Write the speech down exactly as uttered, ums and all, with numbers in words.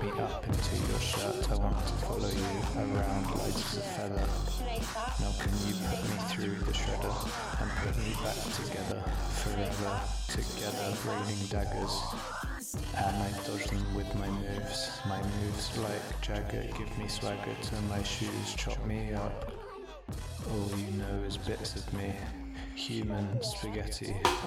me up into your shirt. I want to follow you around light as a feather. Now can you put me through the shredder and put me back together, forever together, raining daggers. And I dodge them with my moves, my moves like Jagger, give me swagger to my shoes, chop me up. All you know is bits of me, human spaghetti.